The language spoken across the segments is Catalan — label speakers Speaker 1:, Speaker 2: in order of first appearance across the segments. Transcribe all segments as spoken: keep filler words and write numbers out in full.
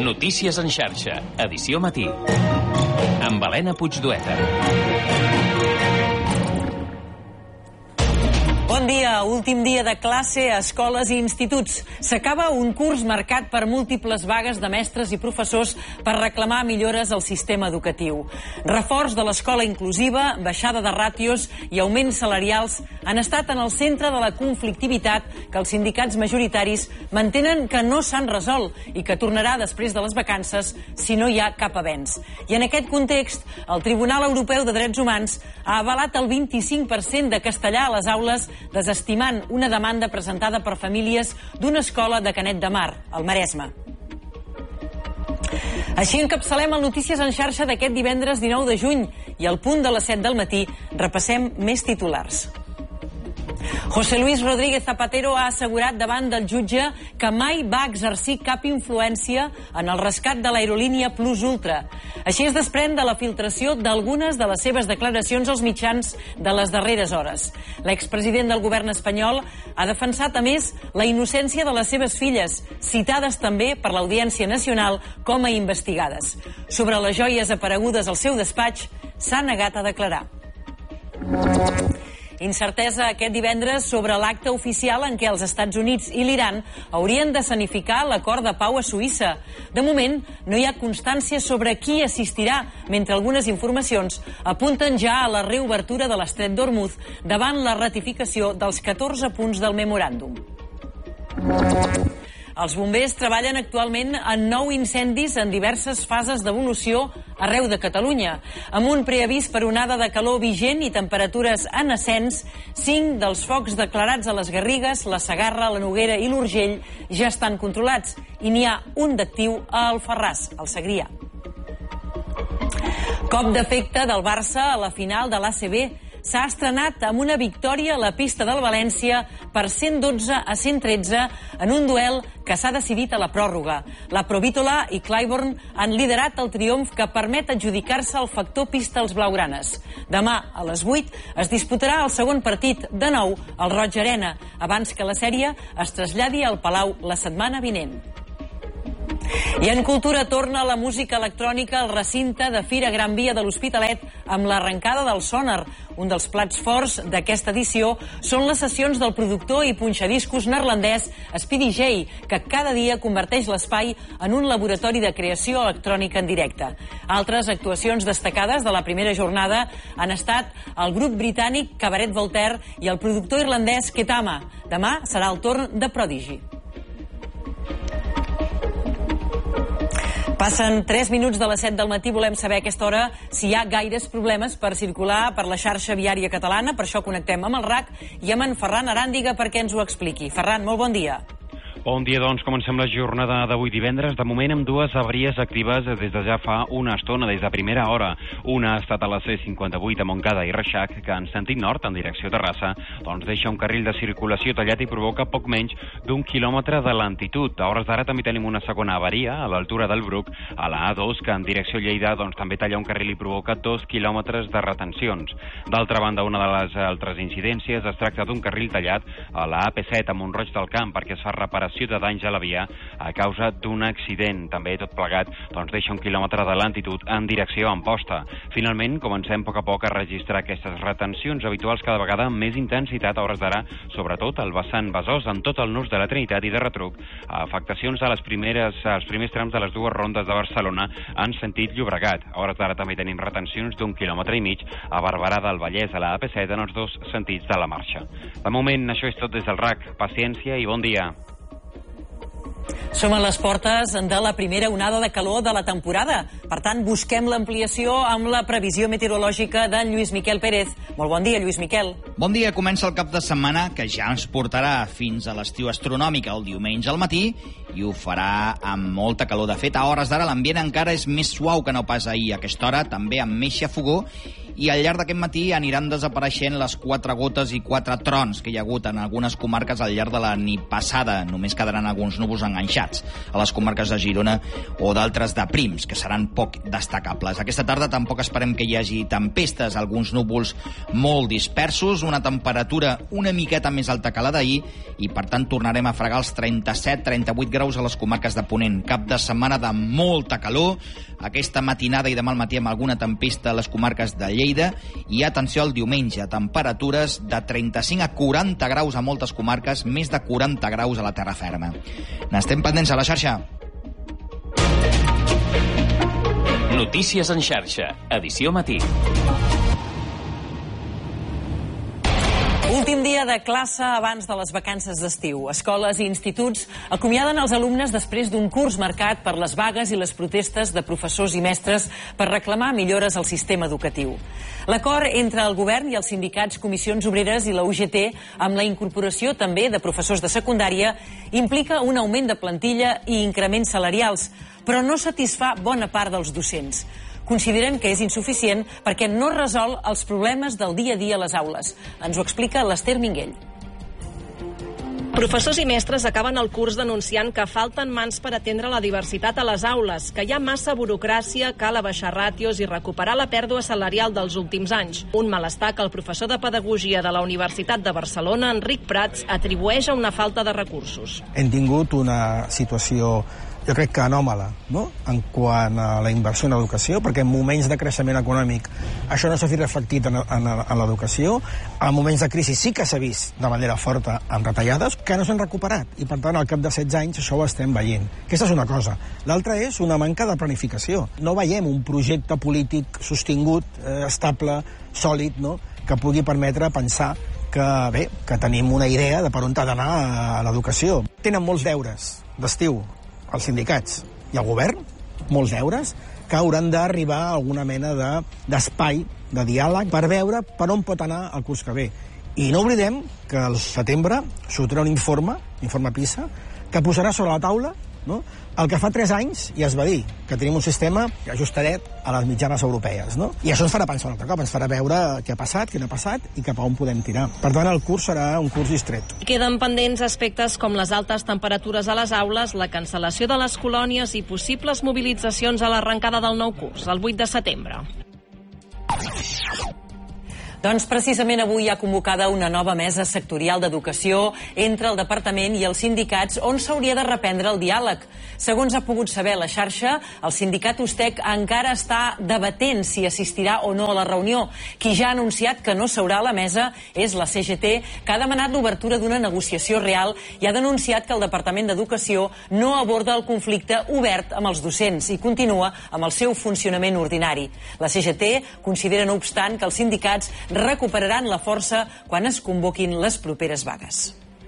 Speaker 1: Notícies en xarxa, edició matí. Amb Helena Puigdueta.
Speaker 2: Bon dia, últim dia de classe a escoles i instituts. S'acaba un curs marcat per múltiples vagues de mestres i professors per reclamar millores al sistema educatiu. Reforç de l'escola inclusiva, baixada de ràtios i augments salarials han estat en el centre de la conflictivitat que els sindicats majoritaris mantenen que no s'han resolt i que tornarà després de les vacances si no hi ha cap avenç. I en aquest context, el Tribunal Europeu de Drets Humans ha avalat el vint-i-cinc per cent de castellà a les aules, desestimant una demanda presentada per famílies d'una escola de Canet de Mar, al Maresme. Així encapçalem el Notícies en xarxa d'aquest divendres dinou de juny i al punt de les set del matí repassem més titulars. José Luis Rodríguez Zapatero ha assegurat davant del jutge que mai va exercir cap influència en el rescat de l'aerolínia Plus Ultra. Així es desprèn de la filtració d'algunes de les seves declaracions als mitjans de les darreres hores. L'expresident del govern espanyol ha defensat, a més, la innocència de les seves filles, citades també per l'Audiència Nacional com a investigades. Sobre les joies aparegudes al seu despatx, s'ha negat a declarar. Incertesa aquest divendres sobre l'acte oficial en què els Estats Units i l'Iran haurien d'escenificar l'acord de pau a Suïssa. De moment, no hi ha constància sobre qui assistirà, mentre algunes informacions apunten ja a la reobertura de l'estret d'Hormuz davant la ratificació dels catorze punts del memoràndum. Els bombers treballen actualment en nou incendis en diverses fases d'evolució arreu de Catalunya. Amb un preavís per onada de calor vigent i temperatures en ascens, cinc dels focs declarats a les Garrigues, la Segarra, la Noguera i l'Urgell ja estan controlats i n'hi ha un d'actiu a Alfarràs, al Segrià. Cop d'efecte del Barça a la final de l'A C B. S'ha estrenat amb una victòria a la pista del València per cent dotze a cent tretze en un duel que s'ha decidit a la pròrroga. La Provítola i Clybourne han liderat el triomf que permet adjudicar-se el factor pista als blaugranes. Demà, a les vuit, es disputarà el segon partit, de nou, al Roig Arena, abans que la sèrie es traslladi al Palau la setmana vinent. I en cultura torna la música electrònica al recinte de Fira Gran Via de l'Hospitalet amb l'arrencada del Sonar. Un dels plats forts d'aquesta edició són les sessions del productor i punxadiscos neerlandès Speedy J, que cada dia converteix l'espai en un laboratori de creació electrònica en directe. Altres actuacions destacades de la primera jornada han estat el grup britànic Cabaret Voltaire i el productor irlandès Ketama. Demà serà el torn de Prodigy. Passen tres minuts de les set del matí. Volem saber a aquesta hora si hi ha gaires problemes per circular per la xarxa viària catalana. Per això connectem amb el R A C i amb en Ferran Aràndiga perquè ens ho expliqui. Ferran, molt bon dia.
Speaker 3: Bon dia, doncs comencem la jornada d'avui divendres, de moment amb dues avaries actives des de ja fa una estona, des de primera hora. Una ha estat a la C cinquanta-vuit a Montcada i Reixac, que en sentit nord, en direcció a Terrassa, doncs deixa un carril de circulació tallat i provoca poc menys d'un quilòmetre de lentitud. A hores d'ara també tenim una segona avaria a l'altura del Bruc, a la A dos, que en direcció a Lleida doncs, també talla un carril i provoca dos quilòmetres de retencions. D'altra banda, una de les altres incidències es tracta d'un carril tallat a la A P set a Mont-roig del Camp perquè es fa reparació de danys a la via a causa d'un accident. També tot plegat doncs, deixa un quilòmetre de lentitud en direcció a Amposta. Finalment, comencem a poc a poc a registrar aquestes retencions habituals cada vegada amb més intensitat a hores d'ara, sobretot al vessant Besòs, en tot el nus de la Trinitat i de retruc, afectacions a les primeres, als primers trams de les dues rondes de Barcelona en sentit Llobregat. A hores d'ara també tenim retencions d'un quilòmetre i mig a Barberà del Vallès, a la A P set, en els dos sentits de la marxa. De moment, això és tot des del R A C. Paciència i bon dia.
Speaker 2: Som a les portes de la primera onada de calor de la temporada. Per tant, busquem l'ampliació amb la previsió meteorològica d'en Lluís Miquel Pérez. Molt bon dia, Lluís Miquel.
Speaker 4: Bon dia. Comença el cap de setmana que ja ens portarà fins a l'estiu astronòmic el diumenge al matí i ho farà amb molta calor. De fet, a hores d'ara l'ambient encara és més suau que no pas ahir a aquesta hora, també amb més xafogor i al llarg d'aquest matí aniran desapareixent les quatre gotes i quatre trons que hi ha hagut en algunes comarques al llarg de la nit passada. Només quedaran alguns núvols enganxats a les comarques de Girona o d'altres de prims, que seran poc destacables. Aquesta tarda tampoc esperem que hi hagi tempestes, alguns núvols molt dispersos, una temperatura una miqueta més alta que la d'ahir i, per tant, tornarem a fregar els trenta-set trenta-vuit graus a les comarques de Ponent. Cap de setmana de molta calor, aquesta matinada i demà al matí amb alguna tempesta a les comarques de Lleida i, atenció, al diumenge, temperatures de trenta-cinc a quaranta graus a moltes comarques, més de quaranta graus a la terra ferma. N'estem pendents a la xarxa.
Speaker 1: Notícies en xarxa, edició matí.
Speaker 2: Últim dia de classe abans de les vacances d'estiu. Escoles i instituts acomiaden els alumnes després d'un curs marcat per les vagues i les protestes de professors i mestres per reclamar millores al sistema educatiu. L'acord entre el govern i els sindicats Comissions Obreres i la U G T, amb la incorporació també de professors de secundària, implica un augment de plantilla i increments salarials, però no satisfà bona part dels docents. Consideren que és insuficient perquè no resol els problemes del dia a dia a les aules. Ens ho explica l'Ester Minguell.
Speaker 5: Professors i mestres acaben el curs denunciant que falten mans per atendre la diversitat a les aules, que hi ha massa burocràcia, cal abaixar ràtios i recuperar la pèrdua salarial dels últims anys. Un malestar que el professor de Pedagogia de la Universitat de Barcelona, Enric Prats, atribueix a una falta de recursos.
Speaker 6: Hem tingut una situació, jo crec que anòmala, no?, en quant a la inversió en l'educació, perquè en moments de creixement econòmic això no s'ha vist reflectit en, en, en l'educació. En moments de crisi sí que s'ha vist de manera forta amb retallades que no s'han recuperat, i per tant al cap de setze anys això ho estem veient. Aquesta és una cosa. L'altra és una manca de planificació. No veiem un projecte polític sostingut, eh, estable, sòlid, no?, que pugui permetre pensar que, bé, que tenim una idea de per on ha d'anar a l'educació. Tenen molts deures d'estiu els sindicats i el govern, molts deures, que hauran d'arribar a alguna mena de, d'espai, de diàleg, per veure per on pot anar el curs que ve. I no oblidem que al setembre sortirà un informe, informe PISA, que posarà sobre la taula, no?, el que fa tres anys ja es va dir, que tenim un sistema ajustadet a les mitjanes europees, no? I això ens farà pensar un altre cop, ens farà veure què ha passat, què no ha passat i cap a on podem tirar. Per tant, el curs serà un curs distret.
Speaker 5: Queden pendents aspectes com les altes temperatures a les aules, la cancel·lació de les colònies i possibles mobilitzacions a l'arrencada del nou curs, el vuit de setembre.
Speaker 2: Doncs precisament avui hi ha convocada una nova mesa sectorial d'educació entre el departament i els sindicats on s'hauria de reprendre el diàleg. Segons ha pogut saber la xarxa, el sindicat USTEC encara està debatent si assistirà o no a la reunió. Qui ja ha anunciat que no seurà a la mesa és la C G T, que ha demanat l'obertura d'una negociació real i ha denunciat que el Departament d'Educació no aborda el conflicte obert amb els docents i continua amb el seu funcionament ordinari. La C G T considera, no obstant, que els sindicats recuperaran la força quan es convoquin les properes vagues.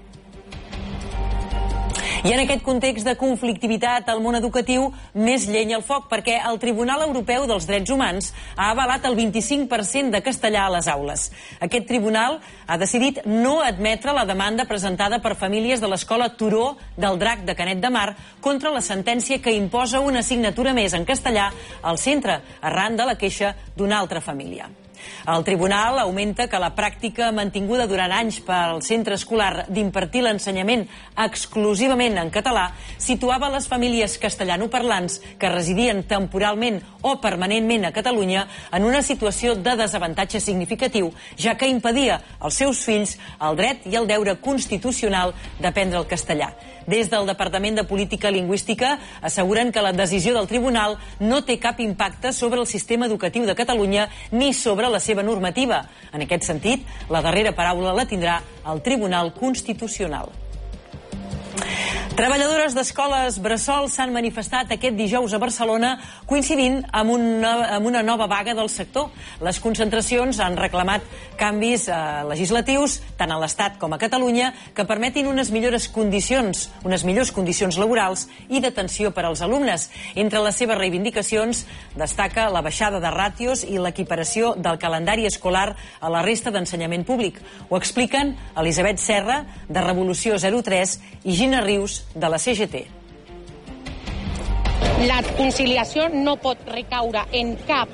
Speaker 2: I en aquest context de conflictivitat al món educatiu, més llenya al foc, perquè el Tribunal Europeu dels Drets Humans ha avalat el vint-i-cinc per cent de castellà a les aules. Aquest tribunal ha decidit no admetre la demanda presentada per famílies de l'escola Turó del Drac de Canet de Mar contra la sentència que imposa una assignatura més en castellà al centre, arran de la queixa d'una altra família. El tribunal augmenta que la pràctica mantinguda durant anys pel centre escolar d'impartir l'ensenyament exclusivament en català situava les famílies castellanoparlants que residien temporalment o permanentment a Catalunya en una situació de desavantatge significatiu, ja que impedia als seus fills el dret i el deure constitucional d'aprendre el castellà. Des del Departament de Política Lingüística asseguren que la decisió del tribunal no té cap impacte sobre el sistema educatiu de Catalunya ni sobre la seva normativa. En aquest sentit, la darrera paraula la tindrà el Tribunal Constitucional. Treballadores d'escoles bressol s'han manifestat aquest dijous a Barcelona coincidint amb una, amb una nova vaga del sector. Les concentracions han reclamat canvis eh, legislatius, tant a l'Estat com a Catalunya, que permetin unes millores condicions, unes millors condicions laborals i d'atenció per als alumnes. Entre les seves reivindicacions destaca la baixada de ràtios i l'equiparació del calendari escolar a la resta d'ensenyament públic. Ho expliquen Elisabet Serra, de Revolució zero tres, i Gina Rius, de la C G T.
Speaker 7: La conciliació no pot recaure en cap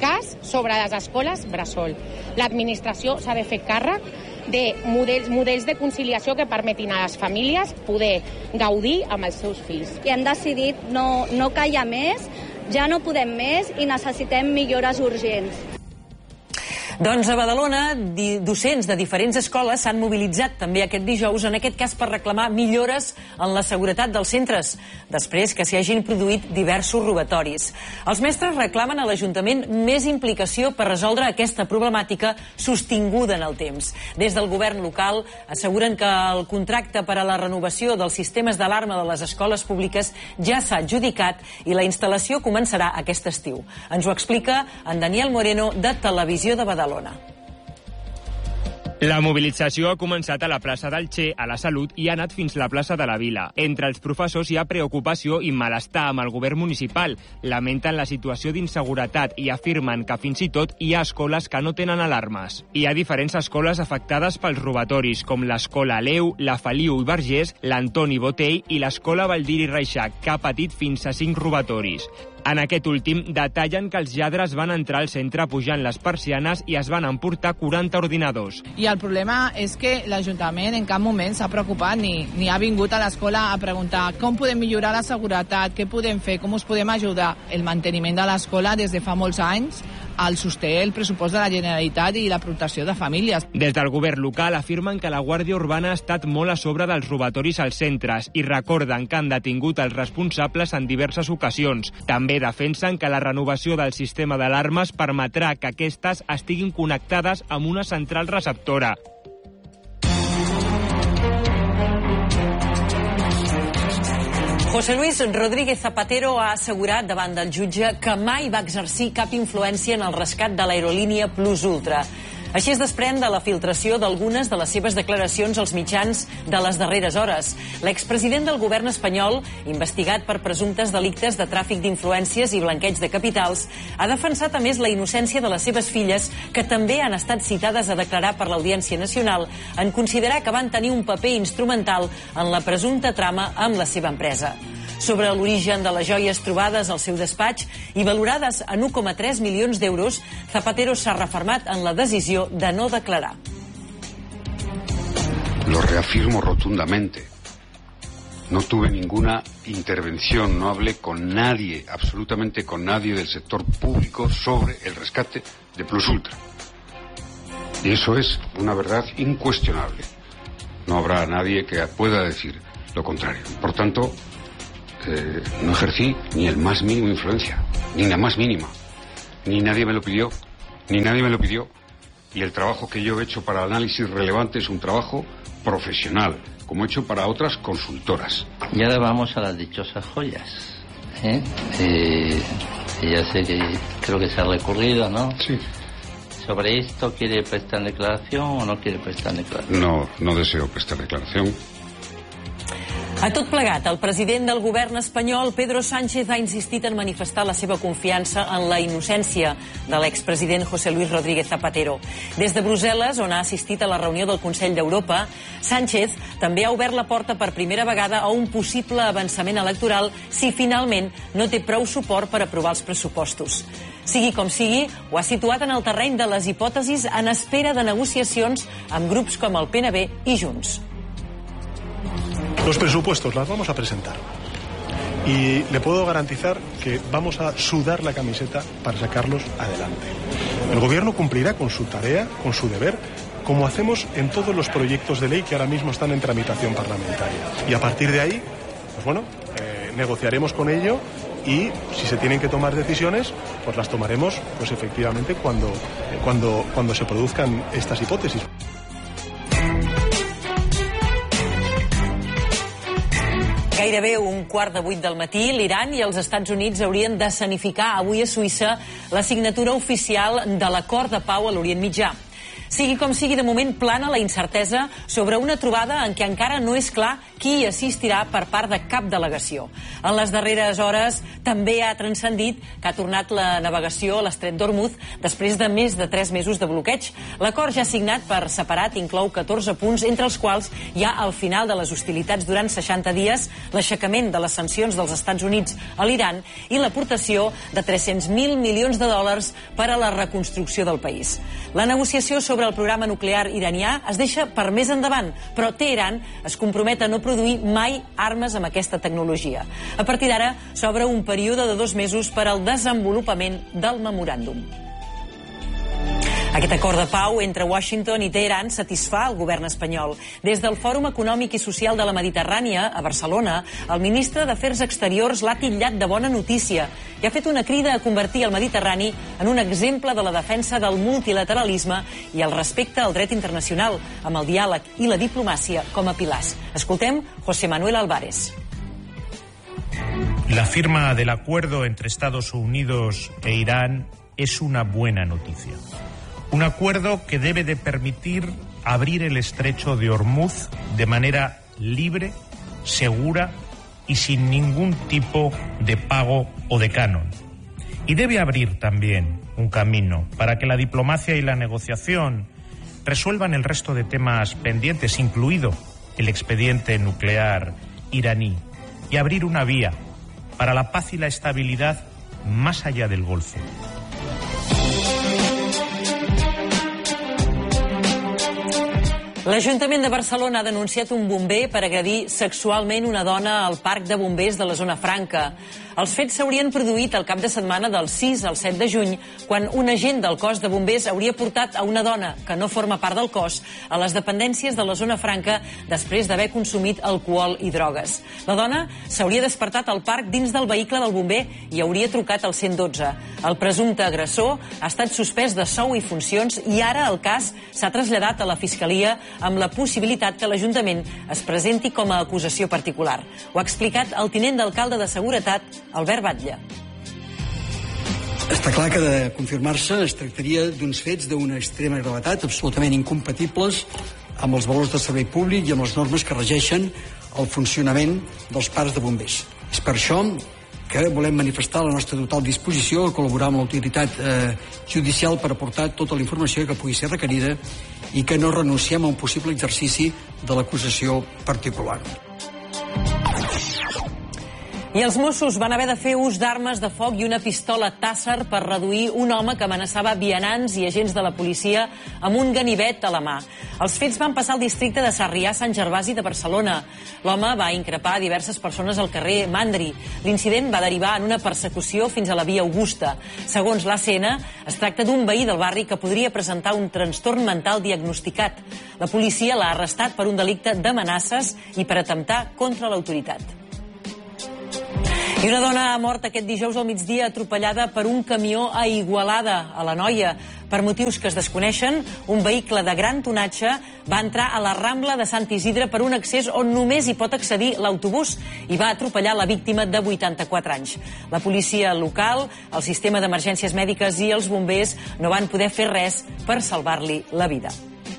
Speaker 7: cas sobre les escoles bressol. L'administració s'ha de fer càrrec de models, models de conciliació que permetin a les famílies poder gaudir amb els seus fills.
Speaker 8: I hem decidit no, no callar més, ja no podem més i necessitem millores urgents.
Speaker 2: Doncs a Badalona, docents de diferents escoles s'han mobilitzat també aquest dijous, en aquest cas per reclamar millores en la seguretat dels centres, després que s'hi hagin produït diversos robatoris. Els mestres reclamen a l'Ajuntament més implicació per resoldre aquesta problemàtica sostinguda en el temps. Des del govern local asseguren que el contracte per a la renovació dels sistemes d'alarma de les escoles públiques ja s'ha adjudicat i la instal·lació començarà aquest estiu. Ens ho explica en Daniel Moreno, de Televisió de Badalona.
Speaker 9: La mobilització ha començat a la plaça del Che, a la Salut, i ha anat fins la plaça de la Vila. Entre els professors hi ha preocupació i malestar amb el govern municipal. Lamenten la situació d'inseguretat i afirmen que fins i tot hi ha escoles que no tenen alarmes. Hi ha diferents escoles afectades pels robatoris, com l'escola Aleu, la Feliu i Vergés, l'Antoni Botell i l'escola Valdir i Reixac, que ha patit fins a cinc robatoris. En aquest últim, detallen que els lladres van entrar al centre pujant les persianes i es van emportar quaranta ordinadors.
Speaker 10: I el problema és que l'Ajuntament en cap moment s'ha preocupat ni, ni ha vingut a l'escola a preguntar com podem millorar la seguretat, què podem fer, com us podem ajudar. El manteniment de l'escola des de fa molts anys el sosté el pressupost de la Generalitat i la protecció de famílies.
Speaker 9: Des del govern local afirmen que la Guàrdia Urbana ha estat molt a sobre dels robatoris als centres i recorden que han detingut els responsables en diverses ocasions. També defensen que la renovació del sistema d'alarmes permetrà que aquestes estiguin connectades amb una central receptora.
Speaker 2: José Luis Rodríguez Zapatero ha assegurat davant del jutge que mai va exercir cap influència en el rescat de l'aerolínia Plus Ultra. Així es desprèn de la filtració d'algunes de les seves declaracions als mitjans de les darreres hores. L'expresident del govern espanyol, investigat per presumptes delictes de tràfic d'influències i blanqueig de capitals, ha defensat a més la innocència de les seves filles, que també han estat citades a declarar per l'Audiència Nacional en considerar que van tenir un paper instrumental en la presumpta trama amb la seva empresa. Sobre l'origen de les joies trobades al seu despatx i valorades en u coma tres milions d'euros, Zapatero s'ha refermat en la decisió de no declarar.
Speaker 11: Lo reafirmo rotundamente. No tuve ninguna intervención, no hablé con nadie, absolutamente con nadie del sector público sobre el rescate de Plus Ultra. Y eso es una verdad incuestionable. No habrá nadie que pueda decir lo contrario. Por tanto, Eh, no ejercí ni el más mínimo influencia, ni la más mínima. Ni nadie me lo pidió, ni nadie me lo pidió. Y el trabajo que yo he hecho para análisis relevante es un trabajo profesional, como he hecho para otras consultoras.
Speaker 12: Y ahora vamos a las dichosas joyas. ¿eh? Eh, ya sé que creo que se ha recurrido, ¿no?
Speaker 11: Sí.
Speaker 12: ¿Sobre esto quiere prestar declaración o no quiere prestar declaración?
Speaker 11: No, no deseo prestar declaración.
Speaker 2: A tot plegat, el president del govern espanyol, Pedro Sánchez, ha insistit en manifestar la seva confiança en la innocència de l'expresident José Luis Rodríguez Zapatero. Des de Brussel·les, on ha assistit a la reunió del Consell d'Europa, Sánchez també ha obert la porta per primera vegada a un possible avançament electoral si finalment no té prou suport per aprovar els pressupostos. Sigui com sigui, ho ha situat en el terreny de les hipòtesis en espera de negociacions amb grups com el P N B i Junts.
Speaker 13: Los presupuestos las vamos a presentar y le puedo garantizar que vamos a sudar la camiseta para sacarlos adelante. El gobierno cumplirá con su tarea, con su deber, como hacemos en todos los proyectos de ley que ahora mismo están en tramitación parlamentaria. Y a partir de ahí, pues bueno, eh, negociaremos con ello y si se tienen que tomar decisiones, pues las tomaremos pues efectivamente cuando, eh, cuando, cuando se produzcan estas hipótesis.
Speaker 2: Gairebé un quart de vuit del matí, l'Iran i els Estats Units haurien d'escenificar avui a Suïssa la signatura oficial de l'acord de pau a l'Orient Mitjà. Sigui com sigui, de moment plana la incertesa sobre una trobada en què encara no és clar qui assistirà per part de cap delegació. En les darreres hores també ha transcendit que ha tornat la navegació a l'estret d'Ormuz després de més de tres mesos de bloqueig. L'acord ja signat per separat inclou catorze punts, entre els quals hi ha el final de les hostilitats durant seixanta dies, l'aixecament de les sancions dels Estats Units a l'Iran i l'aportació de tres-cents mil milions de dòlars per a la reconstrucció del país. La negociació sobre el programa nuclear iranià es deixa per més endavant, però Teheran es compromet a no produir mai armes amb aquesta tecnologia. A partir d'ara s'obre un període de dos mesos per al desenvolupament del memoràndum. Aquest acord de pau entre Washington i Teheran satisfà el govern espanyol. Des del Fòrum Econòmic i Social de la Mediterrània, a Barcelona, el ministre d'Afers Exteriors l'ha titllat de bona notícia i ha fet una crida a convertir el Mediterrani en un exemple de la defensa del multilateralisme i el respecte al dret internacional, amb el diàleg i la diplomàcia com a pilars. Escoltem José Manuel Álvarez.
Speaker 14: La firma del acuerdo entre Estados Unidos e Irán es una buena noticia. Un acuerdo que debe de permitir abrir el estrecho de Ormuz de manera libre, segura y sin ningún tipo de pago o de canon. Y debe abrir también un camino para que la diplomacia y la negociación resuelvan el resto de temas pendientes, incluido el expediente nuclear iraní, y abrir una vía para la paz y la estabilidad más allá del Golfo.
Speaker 2: L'Ajuntament de Barcelona ha denunciat un bomber per agredir sexualment una dona al parc de bombers de la Zona Franca. Els fets s'haurien produït el cap de setmana del sis al set de juny, quan un agent del cos de bombers hauria portat a una dona que no forma part del cos a les dependències de la Zona Franca després d'haver consumit alcohol i drogues. La dona s'hauria despertat al parc dins del vehicle del bomber i hauria trucat al cent dotze. El presumpte agressor ha estat suspès de sou i funcions i ara el cas s'ha traslladat a la Fiscalia amb la possibilitat que l'Ajuntament es presenti com a acusació particular. Ho ha explicat el tinent d'alcalde de Seguretat, Albert Batlle.
Speaker 15: Està clar que de confirmar-se es tractaria d'uns fets d'una extrema gravetat, absolutament incompatibles amb els valors de servei públic i amb les normes que regeixen el funcionament dels parcs de bombers. És per això que volem manifestar la nostra total disposició a col·laborar amb l'autoritat eh, judicial per aportar tota la informació que pugui ser requerida i que no renunciem a un possible exercici de l'acusació particular.
Speaker 2: I els Mossos van haver de fer ús d'armes de foc i una pistola Taser per reduir un home que amenaçava vianants i agents de la policia amb un ganivet a la mà. Els fets van passar al districte de Sarrià-Sant Gervasi de Barcelona. L'home va increpar diverses persones al carrer Mandri. L'incident va derivar en una persecució fins a la via Augusta. Segons l'A C N, es tracta d'un veí del barri que podria presentar un trastorn mental diagnosticat. La policia l'ha arrestat per un delicte d'amenaces i per atemptar contra l'autoritat. I una dona ha mort aquest dijous al migdia atropellada per un camió a Igualada, a l'Anoia. Per motius que es desconeixen, un vehicle de gran tonatge va entrar a la Rambla de Sant Isidre per un accés on només hi pot accedir l'autobús i va atropellar la víctima de vuitanta-quatre anys. La policia local, el sistema d'emergències mèdiques i els bombers no van poder fer res per salvar-li la vida.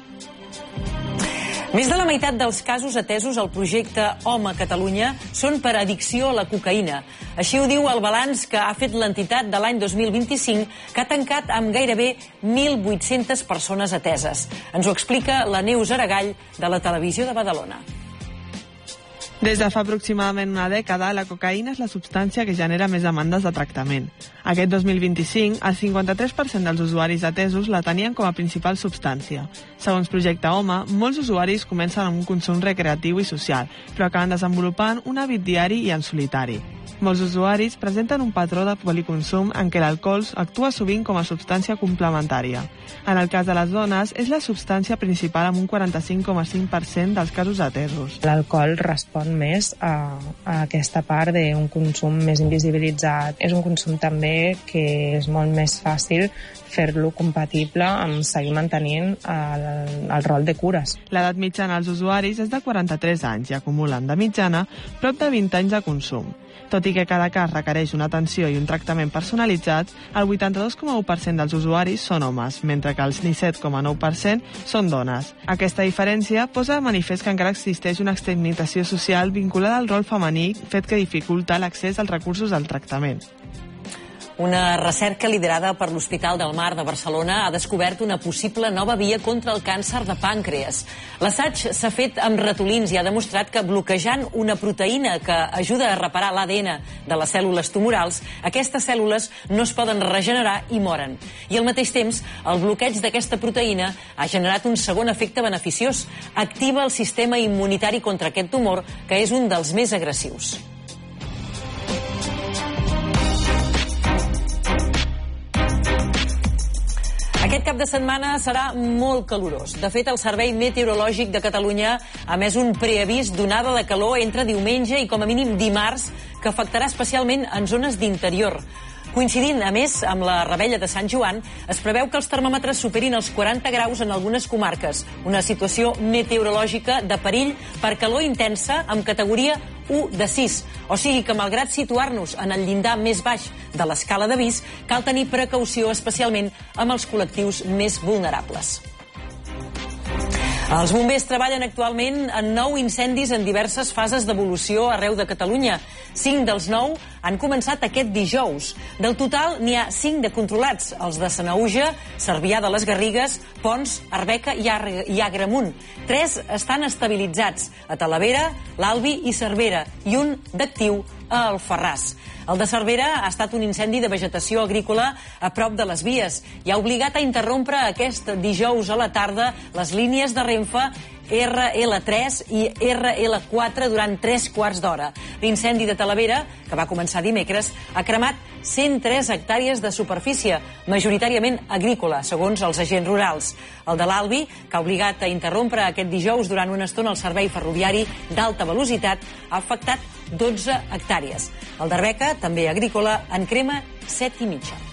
Speaker 2: Més de la meitat dels casos atesos al projecte Home Catalunya són per addicció a la cocaïna. Així ho diu el balanç que ha fet l'entitat de l'any dos mil vint-i-cinc, que ha tancat amb gairebé mil vuit-centes persones ateses. Ens ho explica la Neus Aragall, de la Televisió de Badalona.
Speaker 16: Des de fa aproximadament una dècada, la cocaïna és la substància que genera més demandes de tractament. Aquest dos mil vint-i-cinc, el cinquanta-tres per cent dels usuaris atesos la tenien com a principal substància. Segons Projecte Home, molts usuaris comencen amb un consum recreatiu i social, però acaben desenvolupant un hàbit diari i en solitari. Molts usuaris presenten un patró de policonsum en què l'alcohol actua sovint com a substància complementària. En el cas de les dones, és la substància principal amb un quaranta-cinc coma cinc per cent dels casos atesos.
Speaker 17: L'alcohol respon més a, a aquesta part d'un consum més invisibilitzat. És un consum també que és molt més fàcil fer-lo compatible amb seguir mantenint el, el rol de cures.
Speaker 16: L'edat mitjana dels usuaris és de quaranta-tres anys i acumulen de mitjana prop de vint anys de consum. Tot i que cada cas requereix una atenció i un tractament personalitzats, el vuitanta-dos coma u per cent dels usuaris són homes, mentre que el disset coma nou per cent són dones. Aquesta diferència posa de manifest que encara existeix una estigmatització social vinculada al rol femení, fet que dificulta l'accés als recursos del tractament.
Speaker 2: Una recerca liderada per l'Hospital del Mar de Barcelona ha descobert una possible nova via contra el càncer de pàncreas. L'assaig s'ha fet amb ratolins i ha demostrat que bloquejant una proteïna que ajuda a reparar l'A D N de les cèl·lules tumorals, aquestes cèl·lules no es poden regenerar i moren. I al mateix temps, el bloqueig d'aquesta proteïna ha generat un segon efecte beneficiós. Activa el sistema immunitari contra aquest tumor, que és un dels més agressius. Aquest cap de setmana serà molt calorós. De fet, el Servei Meteorològic de Catalunya ha emès un preavís d'onada de calor entre diumenge i com a mínim dimarts, que afectarà especialment en zones d'interior. Coincidint, a més, amb la Revetlla de Sant Joan, es preveu que els termòmetres superin els quaranta graus en algunes comarques, una situació meteorològica de perill per calor intensa amb categoria u de sis. O sigui que, malgrat situar-nos en el llindar més baix de l'escala d'avís, cal tenir precaució especialment amb els col·lectius més vulnerables. Els bombers treballen actualment en nou incendis en diverses fases d'evolució arreu de Catalunya. Cinc dels nou han començat aquest dijous. Del total, n'hi ha cinc de controlats, els de Sanaüja, Cervià de les Garrigues, Pons, Arbeca i Agramunt. Tres estan estabilitzats, a Talavera, l'Albi i Cervera, i un d'actiu a Alfarràs. El de Cervera ha estat un incendi de vegetació agrícola a prop de les vies i ha obligat a interrompre aquest dijous a la tarda les línies de Renfe erre ele tres i erre ele quatre durant tres quarts d'hora. L'incendi de Talavera, que va començar dimecres, ha cremat cent tres hectàrees de superfície, majoritàriament agrícola, segons els agents rurals. El de l'Albi, que ha obligat a interrompre aquest dijous durant una estona el servei ferroviari d'alta velocitat, ha afectat dotze hectàrees. El d'Arbeca, també agrícola, en crema set i mitja.